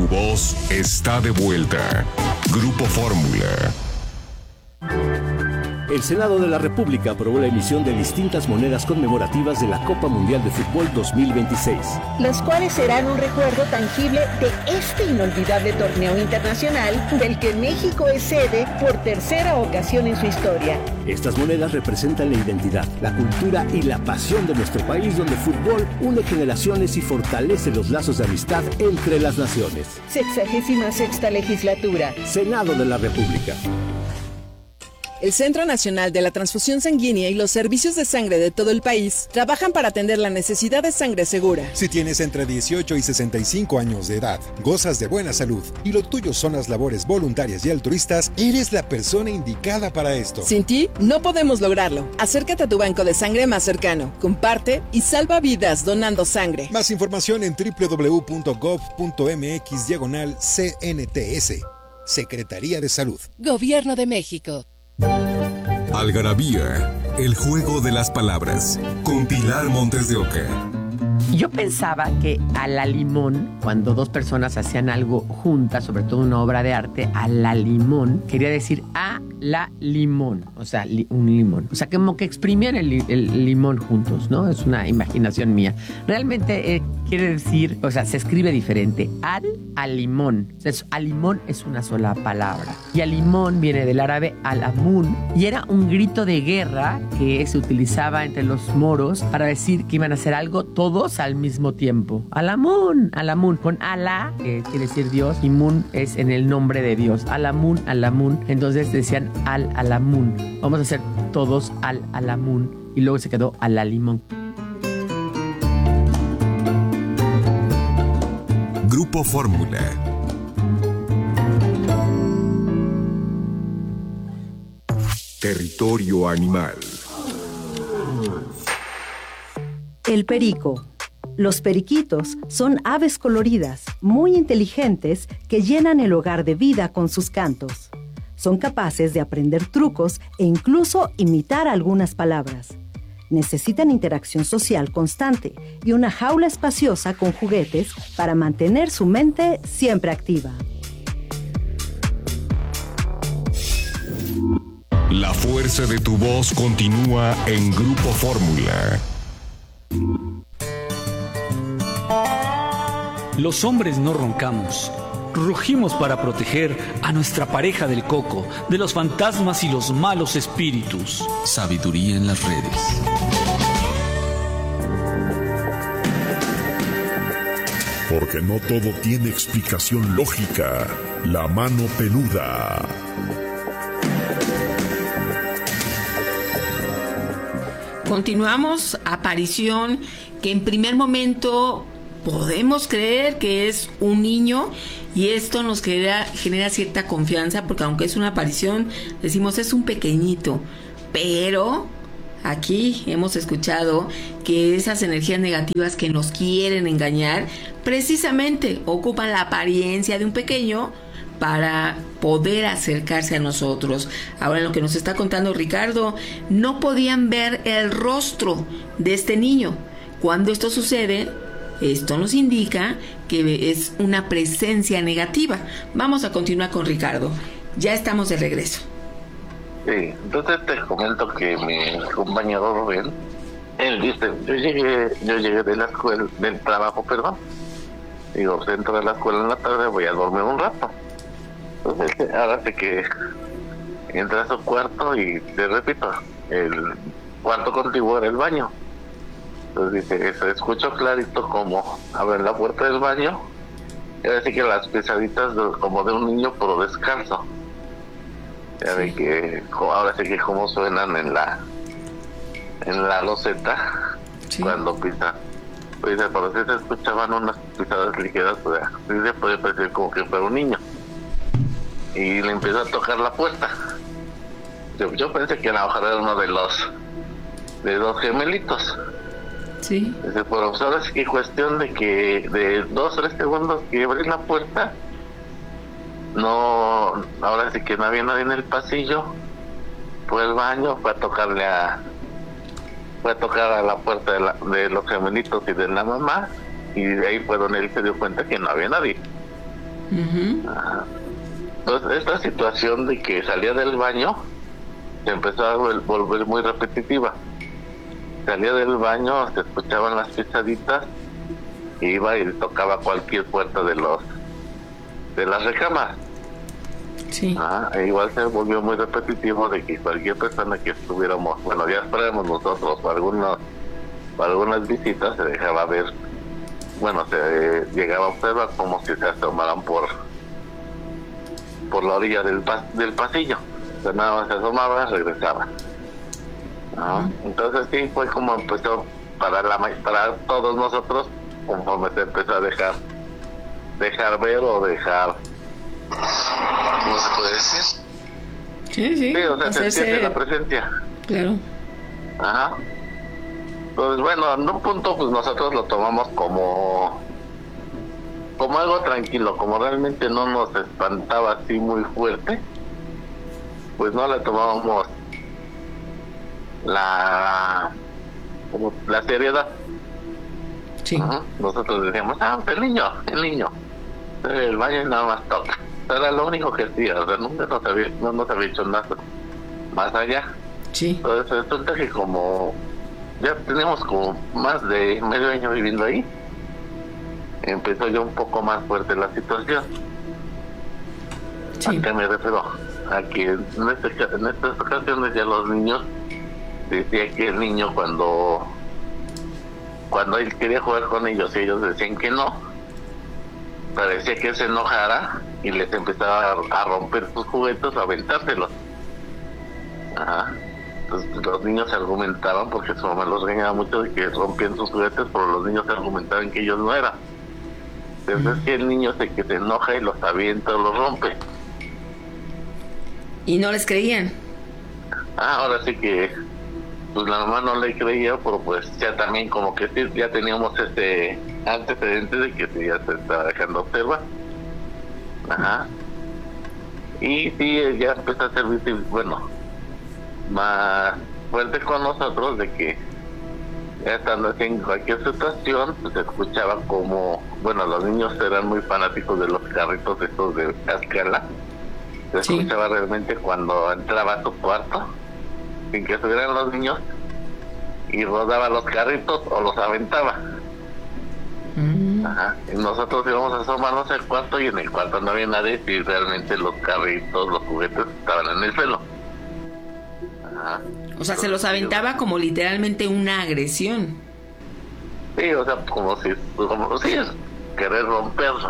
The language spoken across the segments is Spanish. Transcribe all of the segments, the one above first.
voz está de vuelta. Grupo Fórmula. El Senado de la República aprobó la emisión de distintas monedas conmemorativas de la Copa Mundial de Fútbol 2026. Las cuales serán un recuerdo tangible de este inolvidable torneo internacional del que México es sede por tercera ocasión en su historia. Estas monedas representan la identidad, la cultura y la pasión de nuestro país, donde el fútbol une generaciones y fortalece los lazos de amistad entre las naciones. 66ª legislatura. Senado de la República. El Centro Nacional de la Transfusión Sanguínea y los servicios de sangre de todo el país trabajan para atender la necesidad de sangre segura. Si tienes entre 18 y 65 años de edad, gozas de buena salud y lo tuyo son las labores voluntarias y altruistas, eres la persona indicada para esto. Sin ti, no podemos lograrlo. Acércate a tu banco de sangre más cercano, comparte y salva vidas donando sangre. Más información en www.gov.mx/CNTS. Secretaría de Salud. Gobierno de México. Algarabía, el juego de las palabras, con Pilar Montes de Oca. Yo pensaba que a la limón, cuando dos personas hacían algo juntas, sobre todo una obra de arte, a la limón, quería decir a la limón, o sea, un limón. O sea, como que exprimían el limón juntos, ¿no? Es una imaginación mía. Realmente quiere decir, o sea, se escribe diferente. Al limón. O sea, al limón es una sola palabra. Y al limón viene del árabe al-amun, y era un grito de guerra que se utilizaba entre los moros para decir que iban a hacer algo todos al mismo tiempo. Al-amun, al-amun. Con Alá, que quiere decir Dios, y Mun es en el nombre de Dios. Al-amun, al-amun. Entonces decían al-alamun. Vamos a hacer todos al-alamun. Y luego se quedó al-limón. Grupo Fórmula. Territorio animal. El perico. Los periquitos son aves coloridas, muy inteligentes, que llenan el hogar de vida con sus cantos. Son capaces de aprender trucos e incluso imitar algunas palabras. Necesitan interacción social constante y una jaula espaciosa con juguetes para mantener su mente siempre activa. La fuerza de tu voz continúa en Grupo Fórmula. Los hombres no roncamos. Rugimos para proteger a nuestra pareja del coco, de los fantasmas y los malos espíritus. Sabiduría en las redes. Porque no todo tiene explicación lógica. La mano peluda. Continuamos, aparición que en primer momento podemos creer que es un niño, y esto nos genera cierta confianza, porque aunque es una aparición, decimos es un pequeñito, pero aquí hemos escuchado que esas energías negativas que nos quieren engañar precisamente ocupan la apariencia de un pequeño para poder acercarse a nosotros. Ahora, en lo que nos está contando Ricardo, no podían ver el rostro de este niño. Cuando esto sucede, esto nos indica que es una presencia negativa. Vamos a continuar con Ricardo. Ya estamos de regreso. Sí, entonces te comento que mi compañero Rubén, él dice, yo llegué de la escuela, del trabajo, perdón. Digo, dentro de la escuela en la tarde voy a dormir un rato. Entonces, ahora sí que entra a su cuarto y te repito, el cuarto contiguo era el baño. Entonces dice, se escuchó clarito como abren la puerta del baño, y ahora sí que las pisaditas como de un niño pero descalzo. Ya ve que ahora sí que como suenan en la loseta, sí, cuando pisa. Pues por si se escuchaban unas pisadas ligeras, o sea, sí se podía parecer como que fuera un niño. Y le empezó a tocar la puerta. Yo pensé que a lo mejor era uno de los gemelitos. Sí. Dice, pero pues ahora sí que cuestión de que de 2 o 3 segundos que abrí la puerta, no, ahora sí que no había nadie en el pasillo. Fue al baño, fue a tocar a la puerta de los gemelitos y de la mamá, y de ahí fue donde él se dio cuenta que no había nadie. Ajá. Entonces, esta situación de que salía del baño se empezó a volver muy repetitiva. Salía del baño, se escuchaban las pisaditas, iba y tocaba cualquier puerta de las recámaras. Sí. Igual se volvió muy repetitivo de que cualquier persona que estuviéramos, bueno, ya esperamos nosotros, para algunas visitas se dejaba ver, bueno, se llegaba a observar como si se asomaran por la orilla del pasillo. O sea, nada más se asomaban, regresaban. Entonces sí, fue como empezó para todos nosotros, conforme se empezó a dejar ver o dejar, ¿cómo se puede decir? Sí, o sea, se siente la presencia. Claro. Entonces, bueno, en un punto pues nosotros lo tomamos como algo tranquilo, como realmente no nos espantaba así muy fuerte, pues no le tomábamos la seriedad. Sí. Nosotros decíamos, el niño, el baño nada más toca. Era lo único que hacía, o sea, nunca nos había hecho nada más allá. Sí. Entonces resulta que como ya tenemos como más de medio año viviendo ahí, empezó ya un poco más fuerte la situación. Sí. ¿A qué me refiero? A que en estas ocasiones ya los niños, decía que el niño cuando él quería jugar con ellos y ellos decían que no, parecía que se enojara y les empezaba a romper sus juguetes, a aventárselos. Entonces los niños argumentaban, porque su mamá los regañaba mucho de que rompían sus juguetes, pero los niños argumentaban que ellos no eran. Entonces es que el niño que se enoja y los avienta o los rompe. ¿Y no les creían? Ahora sí que pues la mamá no le creía, pero pues ya también como que sí, ya teníamos antecedente de que sí, ya se estaba dejando observar. Y sí, ya empezó a ser, bueno, más fuerte con nosotros, de que ya estando así en cualquier situación, pues se escuchaba como, bueno, los niños eran muy fanáticos de los carritos estos de escala. Se escuchaba realmente cuando entraba a su cuarto, sin que estuvieran los niños, y rodaba los carritos o los aventaba. Y nosotros íbamos a asomarnos al cuarto, y en el cuarto no había nadie, y realmente los carritos, los juguetes estaban en el suelo. O sea, se los aventaba como literalmente una agresión. Sí, o sea, como si es querer romperlo.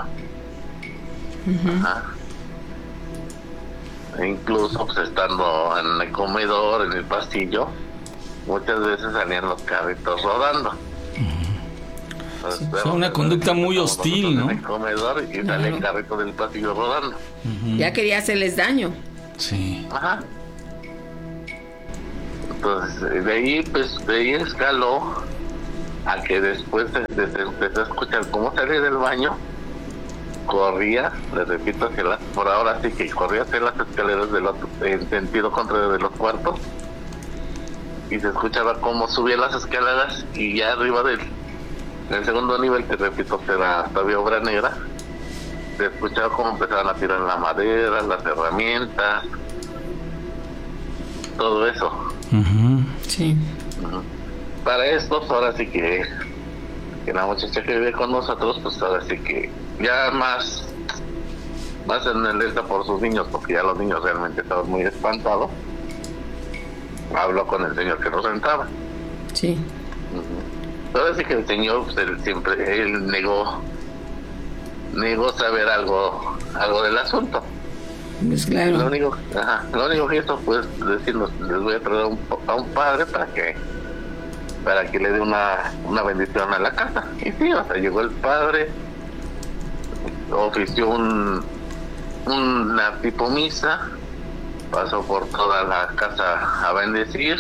E incluso pues estando en el comedor, en el pasillo, muchas veces salían los carritos rodando. Es una conducta muy hostil, ¿no? En el comedor y salía el carrito del pasillo rodando. Ya quería hacerles daño. Sí. Entonces, de ahí escaló a que después se empezó a escuchar cómo salía del baño, corría, les repito, por ahora sí que corría hacia las escaleras en sentido contrario de los cuartos, y se escuchaba cómo subía las escaleras, y ya arriba del segundo nivel, que repito que era todavía obra negra, se escuchaba cómo empezaban a tirar la madera, las herramientas, todo eso. Sí. Para esto, ahora sí que la muchacha que vive con nosotros, pues ahora sí que ya más en alerta por sus niños, porque ya los niños realmente estaban muy espantados, habló con el señor que nos rentaba. Sí. Ahora sí que el señor, pues, él negó saber algo del asunto. Pues claro. Lo único que hizo fue decirnos, les voy a traer a un padre para que le dé una bendición a la casa. Y sí, o sea, llegó el padre, ofició una tipo misa, pasó por toda la casa a bendecir,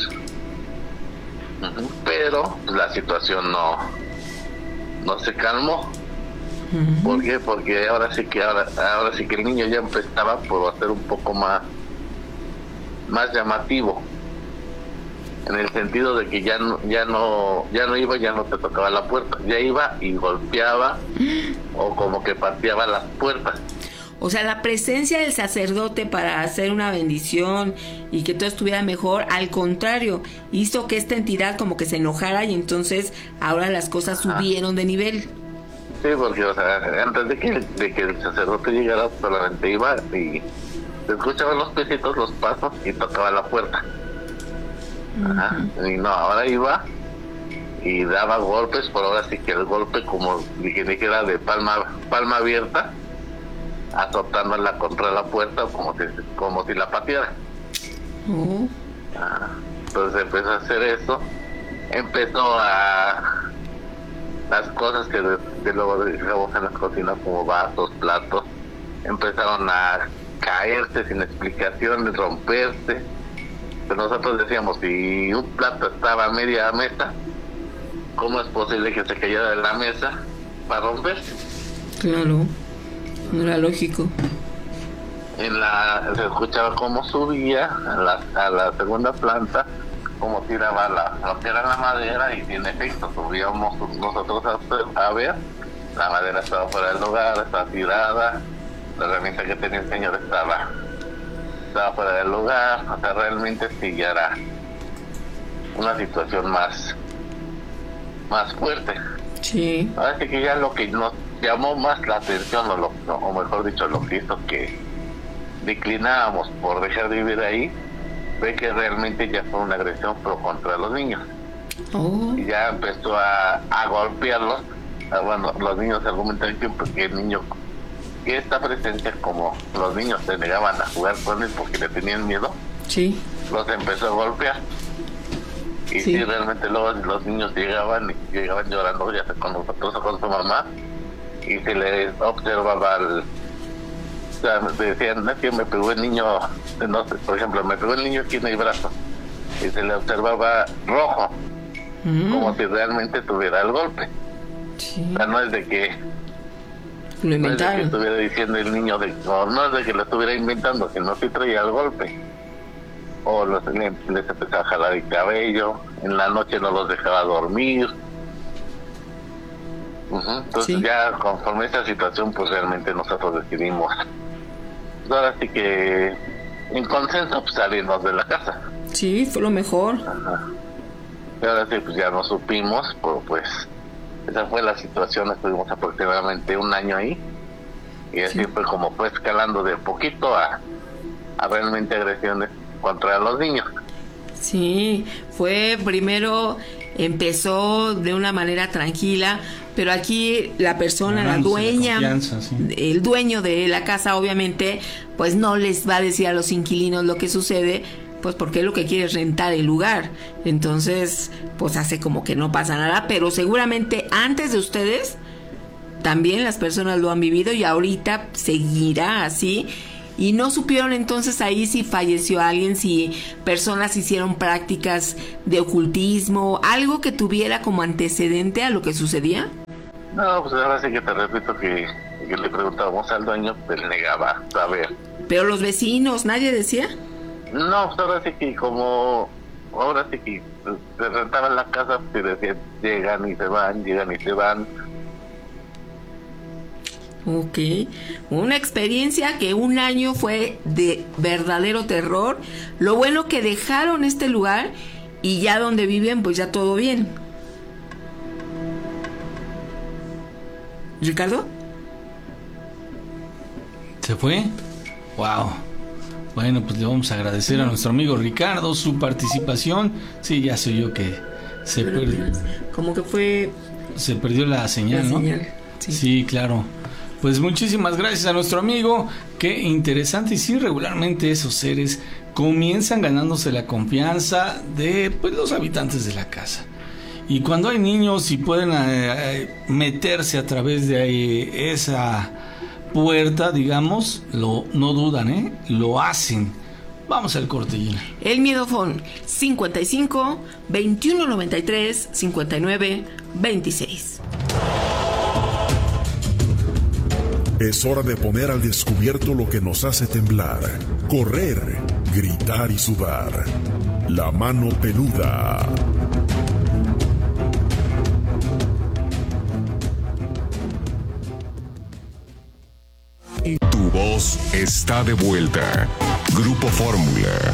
pero la situación no se calmó. ¿Por qué? Porque ahora sí que el niño ya empezaba por hacer un poco más llamativo, en el sentido de que ya no iba, ya no te tocaba la puerta, ya iba y golpeaba o como que pateaba las puertas. O sea, la presencia del sacerdote para hacer una bendición y que todo estuviera mejor, al contrario, hizo que esta entidad como que se enojara y entonces ahora las cosas subieron de nivel. Sí, porque, o sea, antes de que el sacerdote llegara, solamente iba y se escuchaban los pesitos, los pasos y tocaba la puerta. Ajá. Y no, ahora iba y daba golpes, por ahora sí que el golpe, como dije, era de palma abierta, azotándola contra la puerta como si la pateara. Entonces empezó a hacer eso, empezó a las cosas que luego dejamos en la cocina, como vasos, platos, empezaron a caerse sin explicación, romperse. Pero nosotros decíamos, si un plato estaba a media mesa, ¿cómo es posible que se cayera de la mesa para romperse? Claro, no era lógico. Se escuchaba cómo subía a la segunda planta, cómo tiraba lo que era la madera, y en efecto subíamos nosotros a ver, la madera estaba fuera del lugar, estaba tirada, la herramienta que tenía el señor estaba fuera del lugar. O sea, realmente sí ya era una situación más fuerte. Sí. Ahora sí que ya lo que nos llamó más la atención, o mejor dicho, lo que hizo que declinábamos por dejar de vivir ahí, fue que realmente ya fue una agresión, pero contra los niños. Y ya empezó a golpearlos. Bueno, los niños argumentan que el niño, que esta presencia, como los niños se negaban a jugar con él porque le tenían miedo, los empezó a golpear. Y sí, realmente luego los niños llegaban llorando, ya sea con nosotros o con su mamá, y se les observaba o sea, decían, es que me pegó el niño, no sé, por ejemplo, me pegó el niño aquí en el brazo, y se le observaba rojo, como si realmente tuviera el golpe. O sea, no es de que lo inventaron. No es de que estuviera diciendo el niño, no es de que lo estuviera inventando, sino sí traía el golpe. O les empezaba a jalar el cabello, en la noche no los dejaba dormir. Entonces ya conforme a esa situación, pues realmente nosotros decidimos, ahora sí que en consenso, pues salirnos de la casa. Sí, fue lo mejor. Y ahora sí, pues ya nos supimos, pero pues esa fue la situación. Estuvimos aproximadamente un año ahí, y así fue como fue escalando de poquito a realmente agresiones contra los niños. Sí, fue primero, empezó de una manera tranquila, pero aquí la persona, la dueña, el dueño de la casa, obviamente, pues no les va a decir a los inquilinos lo que sucede, pues porque lo que quiere es rentar el lugar. Entonces, pues hace como que no pasa nada, pero seguramente antes de ustedes también las personas lo han vivido y ahorita seguirá así. Y no supieron entonces ahí si falleció alguien, si personas hicieron prácticas de ocultismo, algo que tuviera como antecedente a lo que sucedía. No, pues ahora sí que te repito que le preguntábamos al dueño, pero él negaba saber. Pero los vecinos, ¿nadie decía? No, pues ahora sí que ahora sí que se rentaban la casa, pues decían, llegan y se van. Ok, una experiencia que un año fue de verdadero terror. Lo bueno que dejaron este lugar y ya donde viven, pues ya todo bien. ¿Ricardo? ¿Se fue? Wow. Bueno, pues le vamos a agradecer a nuestro amigo Ricardo su participación. Sí, ya sé yo que se perdió. Como que fue... Se perdió la señal, ¿no? Sí, claro. Pues muchísimas gracias a nuestro amigo. Qué interesante. Y sí, regularmente esos seres comienzan ganándose la confianza de los habitantes de la casa. Y cuando hay niños y pueden meterse a través de esa puerta, digamos, no dudan, lo hacen. Vamos al corte, Gina. El Miedofón 55 21 93 59 26. Es hora de poner al descubierto lo que nos hace temblar, correr, gritar y sudar. La mano peluda. En tu Tu voz está de vuelta. Grupo Fórmula.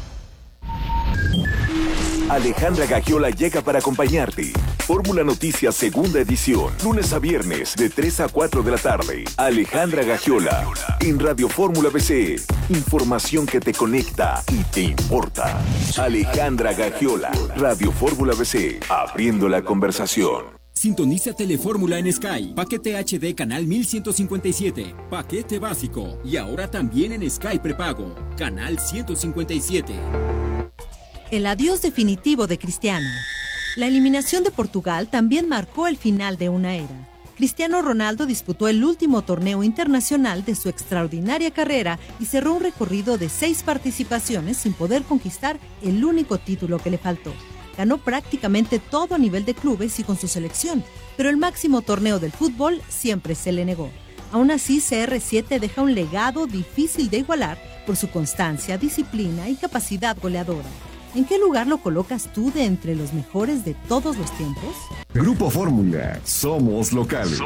Alejandra Gagiola llega para acompañarte. Fórmula Noticias segunda edición, lunes a viernes de 3 a 4 de la tarde. Alejandra Gagiola en Radio Fórmula BC. Información que te conecta y te importa. Alejandra Gagiola, Radio Fórmula BC, abriendo la conversación. Sintoniza Telefórmula en Sky. Paquete HD canal 1157. Paquete básico. Y ahora también en Sky prepago. Canal 157. El adiós definitivo de Cristiano. La eliminación de Portugal también marcó el final de una era. Cristiano Ronaldo disputó el último torneo internacional de su extraordinaria carrera y cerró un recorrido de 6 participaciones sin poder conquistar el único título que le faltó. Ganó prácticamente todo a nivel de clubes y con su selección, pero el máximo torneo del fútbol siempre se le negó. Aún así, CR7 deja un legado difícil de igualar por su constancia, disciplina y capacidad goleadora. ¿En qué lugar lo colocas tú de entre los mejores de todos los tiempos? Grupo Fórmula, somos locales.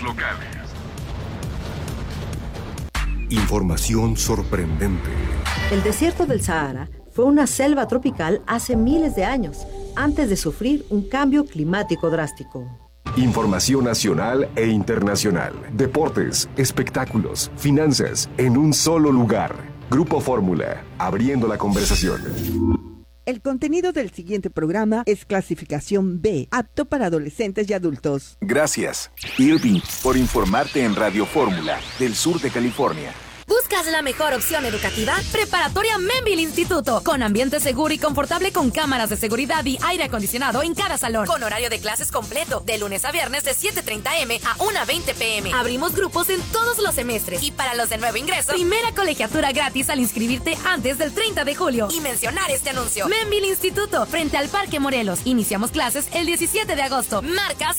Información sorprendente. El desierto del Sahara fue una selva tropical hace miles de años, antes de sufrir un cambio climático drástico. Información nacional e internacional. Deportes, espectáculos, finanzas, en un solo lugar. Grupo Fórmula, abriendo la conversación. El contenido del siguiente programa es clasificación B, apto para adolescentes y adultos. Gracias, Irving, por informarte en Radio Fórmula, del sur de California. ¿Buscas la mejor opción educativa? Preparatoria Memville Instituto, con ambiente seguro y confortable con cámaras de seguridad y aire acondicionado en cada salón, con horario de clases completo, de lunes a viernes de 7:30 am a 1:20 pm. Abrimos grupos en todos los semestres y para los de nuevo ingreso, primera colegiatura gratis al inscribirte antes del 30 de julio. Y mencionar este anuncio. Memville Instituto, frente al Parque Morelos. Iniciamos clases el 17 de agosto. Marca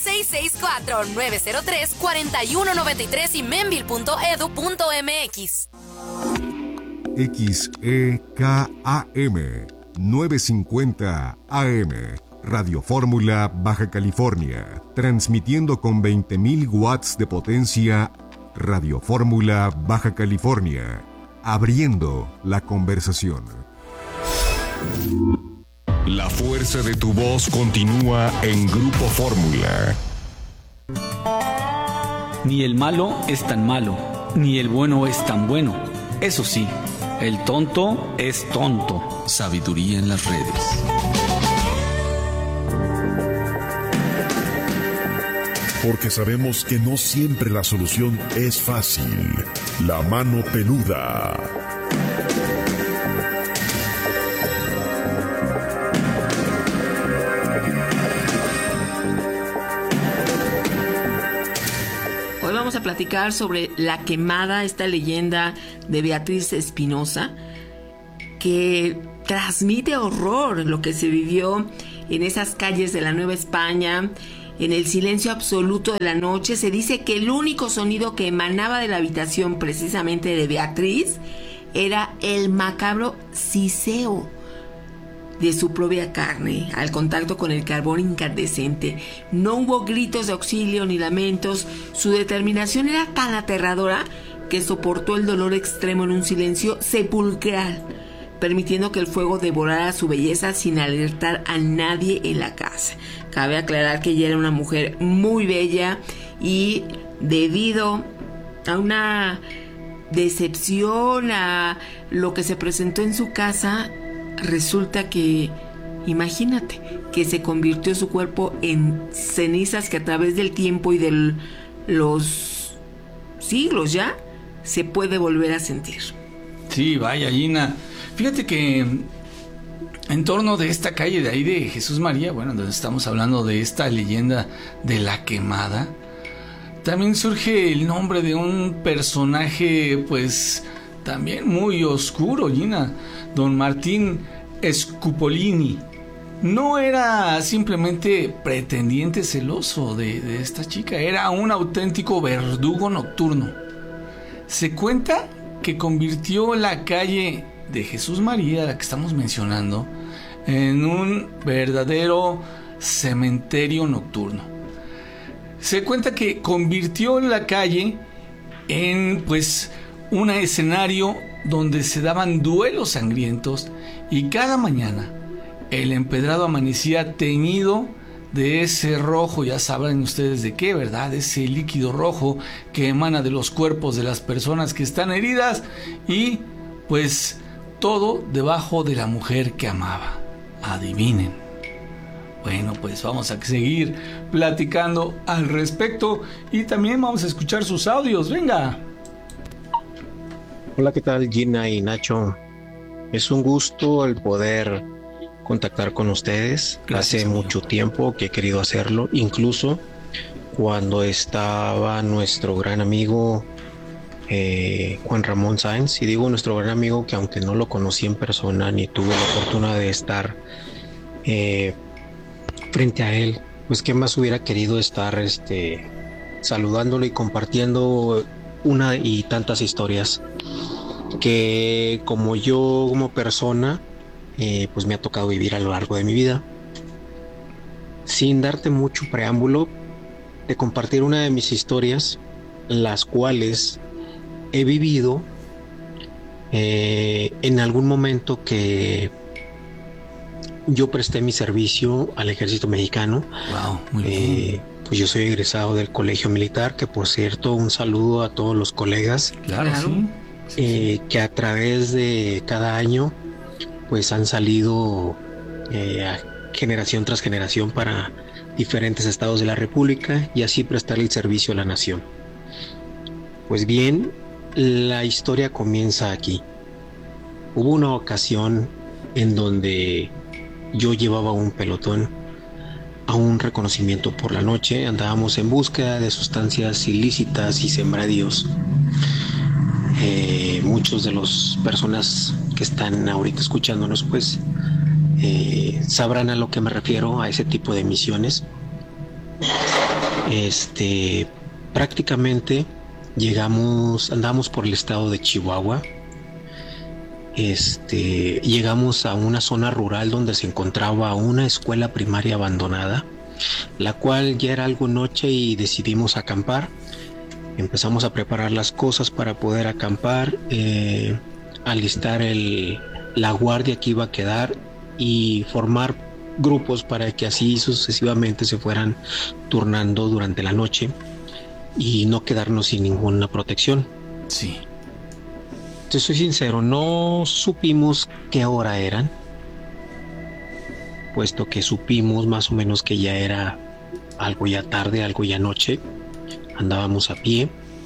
664-903-4193 y memville.edu.mx. XEKAM 950 AM Radio Fórmula Baja California, transmitiendo con 20.000 watts de potencia. Radio Fórmula Baja California, abriendo la conversación. La fuerza de tu voz continúa en Grupo Fórmula. Ni el malo es tan malo, ni el bueno es tan bueno. Eso sí, el tonto es tonto. Sabiduría en las redes. Porque sabemos que no siempre la solución es fácil. La mano peluda. Hoy vamos a platicar sobre La Quemada, esta leyenda de Beatriz Espinosa, que transmite horror lo que se vivió en esas calles de la Nueva España. En el silencio absoluto de la noche, se dice que el único sonido que emanaba de la habitación precisamente de Beatriz era el macabro siseo de su propia carne al contacto con el carbón incandescente. No hubo gritos de auxilio ni lamentos. Su determinación era tan aterradora que soportó el dolor extremo en un silencio sepulcral, permitiendo que el fuego devorara su belleza sin alertar a nadie en la casa. Cabe aclarar que ella era una mujer muy bella y debido a una decepción a lo que se presentó en su casa, resulta que, imagínate, que se convirtió su cuerpo en cenizas que a través del tiempo y de los siglos ya se puede volver a sentir. Sí, vaya, Gina. Fíjate que en torno de esta calle de ahí de Jesús María, bueno, donde estamos hablando de esta leyenda de La Quemada, también surge el nombre de un personaje, pues, también muy oscuro, Gina, don Martín Scupolini. No era simplemente pretendiente celoso de esta chica, era un auténtico verdugo nocturno. Se cuenta que convirtió la calle de Jesús María, la que estamos mencionando, en un verdadero cementerio nocturno. Se cuenta que convirtió la calle en, pues, un escenario donde se daban duelos sangrientos y cada mañana el empedrado amanecía teñido de ese rojo, ya saben ustedes de qué, ¿verdad? Ese líquido rojo que emana de los cuerpos de las personas que están heridas y pues todo debajo de la mujer que amaba. Adivinen. Bueno, pues vamos a seguir platicando al respecto y también vamos a escuchar sus audios. Venga. Hola, ¿qué tal, Gina y Nacho? Es un gusto el poder contactar con ustedes. Gracias. Hace mucho tiempo que he querido hacerlo, incluso cuando estaba nuestro gran amigo Juan Ramón Sáenz, y digo nuestro gran amigo que aunque no lo conocí en persona ni tuve la fortuna de estar frente a él, pues qué más hubiera querido estar saludándolo y compartiendo una y tantas historias que como yo como persona pues me ha tocado vivir a lo largo de mi vida. Sin darte mucho preámbulo, de compartir una de mis historias, las cuales he vivido en algún momento que yo presté mi servicio al ejército mexicano. Wow, muy bien. Pues yo soy egresado del colegio militar, que por cierto un saludo a todos los colegas. Claro, sí. Que a través de cada año pues han salido generación tras generación para diferentes estados de la República y así prestar el servicio a la nación. Pues bien, la historia comienza aquí. Hubo una ocasión en donde yo llevaba un pelotón a un reconocimiento por la noche. Andábamos en búsqueda de sustancias ilícitas y sembradíos. Muchos de las personas que están ahorita escuchándonos pues sabrán a lo que me refiero, a ese tipo de misiones. Prácticamente andamos por el estado de Chihuahua. Llegamos a una zona rural donde se encontraba una escuela primaria abandonada, la cual ya era algo noche y decidimos acampar. Empezamos a preparar las cosas para poder acampar, alistar la guardia que iba a quedar y formar grupos para que así sucesivamente se fueran turnando durante la noche y no quedarnos sin ninguna protección. Sí. Te soy sincero, no supimos qué hora eran, puesto que supimos más o menos que ya era algo ya tarde, algo ya noche. Andábamos a pie.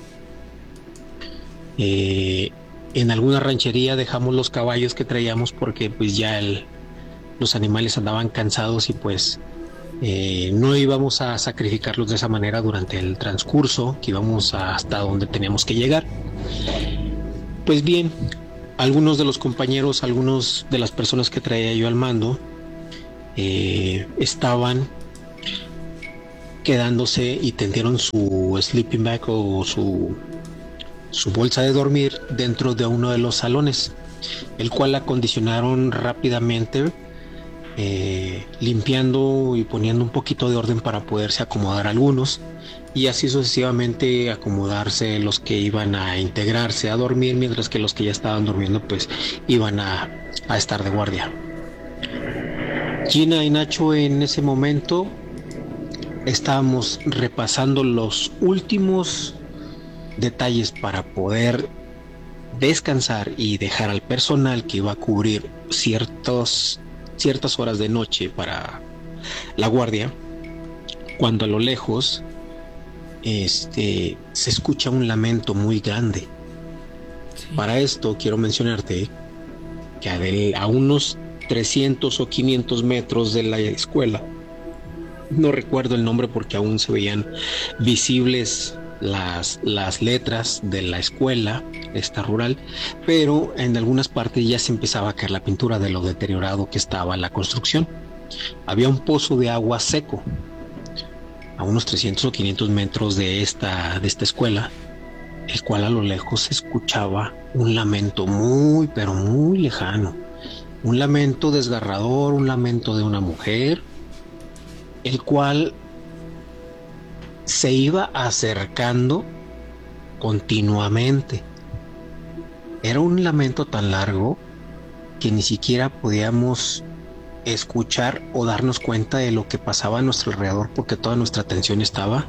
En alguna ranchería dejamos los caballos que traíamos porque pues ya los animales andaban cansados y pues no íbamos a sacrificarlos de esa manera durante el transcurso, que íbamos hasta donde teníamos que llegar. Pues bien, algunos de los compañeros, algunos de las personas que traía yo al mando estaban quedándose y tendieron su sleeping bag o su bolsa de dormir dentro de uno de los salones, el cual acondicionaron rápidamente, limpiando y poniendo un poquito de orden para poderse acomodar algunos y así sucesivamente acomodarse los que iban a integrarse a dormir, mientras que los que ya estaban durmiendo pues iban a estar de guardia. Gina y Nacho, en ese momento estábamos repasando los últimos detalles para poder descansar y dejar al personal que iba a cubrir ciertas horas de noche para la guardia, cuando a lo lejos se escucha un lamento muy grande. Sí. Para esto quiero mencionarte que a unos 300 o 500 metros de la escuela, no recuerdo el nombre porque aún se veían visibles las letras de la escuela esta rural, pero en algunas partes ya se empezaba a caer la pintura de lo deteriorado que estaba la construcción. Había un pozo de agua seco a unos 300 o 500 metros de esta escuela, el cual a lo lejos se escuchaba un lamento muy pero muy lejano, un lamento desgarrador, un lamento de una mujer, el cual se iba acercando continuamente. Era un lamento tan largo que ni siquiera podíamos escuchar o darnos cuenta de lo que pasaba a nuestro alrededor, porque toda nuestra atención estaba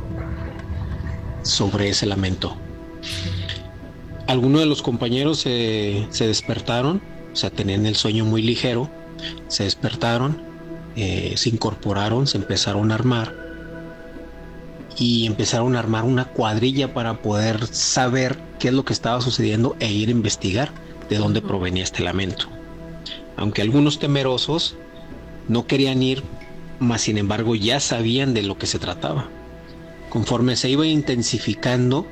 sobre ese lamento. Algunos de los compañeros se despertaron, o sea, tenían el sueño muy ligero, se despertaron, se incorporaron, se empezaron a armar y empezaron a armar una cuadrilla para poder saber qué es lo que estaba sucediendo e ir a investigar de dónde provenía este lamento. Aunque algunos temerosos no querían ir, mas sin embargo ya sabían de lo que se trataba. Conforme se iba intensificando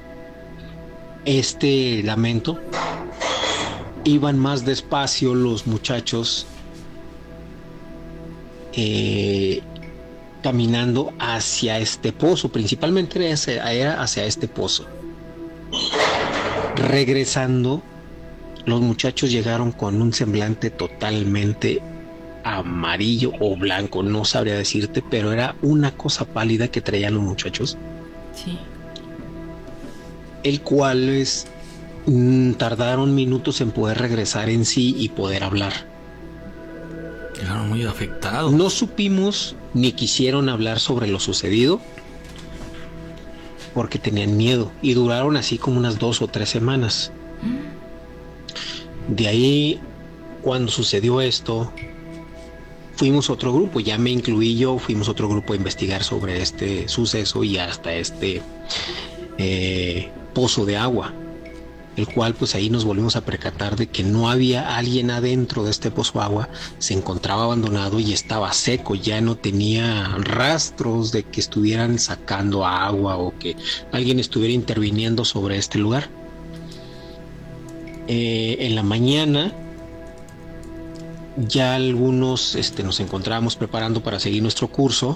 este lamento, iban más despacio los muchachos caminando hacia este pozo, principalmente era hacia este pozo. Regresando, los muchachos llegaron con un semblante totalmente amarillo o blanco, no sabría decirte, pero era una cosa pálida que traían los muchachos. Sí. El cual tardaron minutos en poder regresar en sí y poder hablar. Quedaron muy afectados. No supimos ni quisieron hablar sobre lo sucedido porque tenían miedo y duraron así como unas 2 o 3 semanas. De ahí, cuando sucedió esto, fuimos otro grupo, ya me incluí yo, fuimos otro grupo a investigar sobre este suceso y hasta este pozo de agua, el cual pues ahí nos volvimos a percatar de que no había alguien adentro de este pozo de agua, se encontraba abandonado y estaba seco, ya no tenía rastros de que estuvieran sacando agua o que alguien estuviera interviniendo sobre este lugar. En la mañana ya algunos nos encontrábamos preparando para seguir nuestro curso.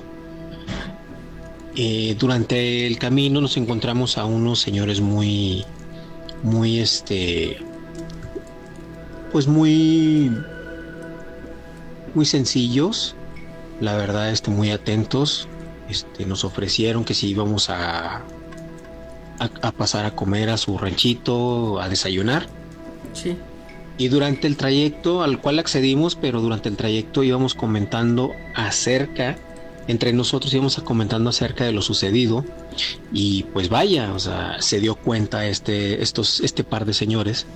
Durante el camino nos encontramos a unos señores muy sencillos, la verdad, muy atentos. Nos ofrecieron que si íbamos a pasar a comer a su ranchito, a desayunar. Sí. Y durante el trayecto al cual accedimos, pero durante el trayecto íbamos comentando entre nosotros íbamos comentando acerca de lo sucedido. Y pues vaya, o sea, se dio cuenta este par de señores,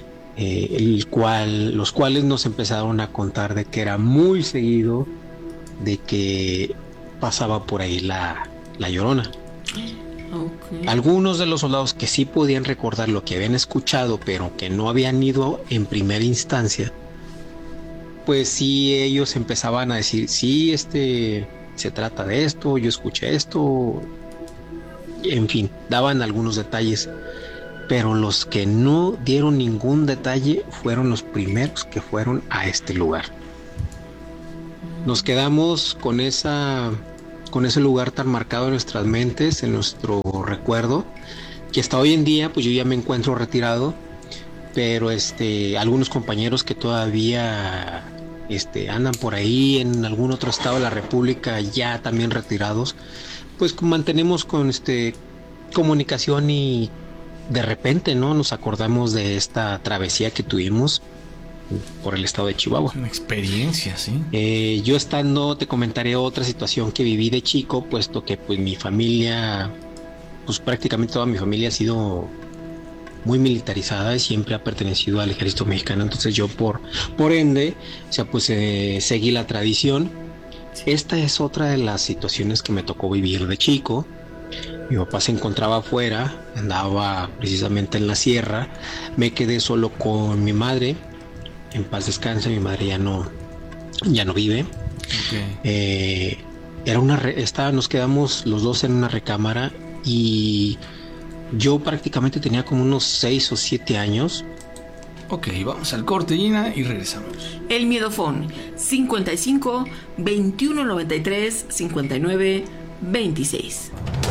los cuales nos empezaron a contar de que era muy seguido de que pasaba por ahí la Llorona. Okay. Algunos de los soldados que sí podían recordar lo que habían escuchado, pero que no habían ido en primera instancia, pues sí, ellos empezaban a decir, sí, se trata de esto, yo escuché esto, en fin, daban algunos detalles, pero los que no dieron ningún detalle fueron los primeros que fueron a este lugar. Nos quedamos con ese lugar tan marcado en nuestras mentes, en nuestro recuerdo, que hasta hoy en día pues yo ya me encuentro retirado, pero algunos compañeros que todavía andan por ahí en algún otro estado de la República, ya también retirados, pues mantenemos con comunicación y de repente nos acordamos de esta travesía que tuvimos por el estado de Chihuahua. Una experiencia, sí. Yo te comentaré otra situación que viví de chico, puesto que pues mi familia, pues prácticamente toda mi familia ha sido muy militarizada y siempre ha pertenecido al ejército mexicano. Entonces yo por ende, o sea, pues seguí la tradición. Esta es otra de las situaciones que me tocó vivir de chico. Mi papá se encontraba afuera, andaba precisamente en la sierra, me quedé solo con mi madre. En paz descanse, mi madre ya no vive. Okay. Nos quedamos los dos en una recámara y yo prácticamente tenía como unos 6 o 7 años. Ok, vamos al corte, Gina, y regresamos. El Miedofón 55 21 93 59 26.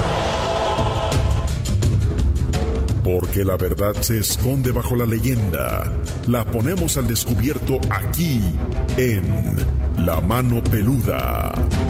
Porque la verdad se esconde bajo la leyenda. La ponemos al descubierto aquí en La Mano Peluda.